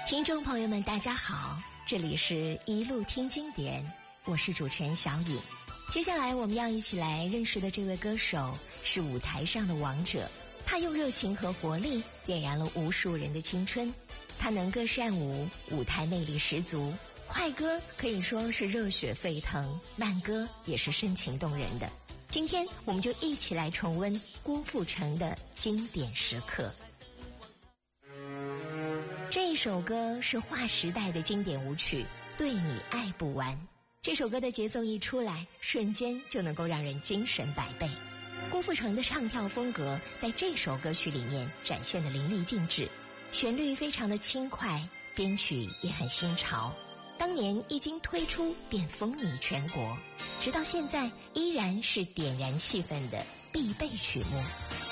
听众朋友们大家好，这里是一路听经典，我是主持人小颖。接下来我们要一起来认识的这位歌手是舞台上的王者，他用热情和活力点燃了无数人的青春。他能歌善舞，舞台魅力十足，快歌可以说是热血沸腾，慢歌也是深情动人的。今天我们就一起来重温郭富城的经典时刻。这首歌是划时代的经典舞曲《对你爱不完》。这首歌的节奏一出来，瞬间就能够让人精神百倍。郭富城的唱跳风格在这首歌曲里面展现得淋漓尽致，旋律非常的轻快，编曲也很新潮。当年一经推出便风靡全国，直到现在依然是点燃气氛的必备曲目。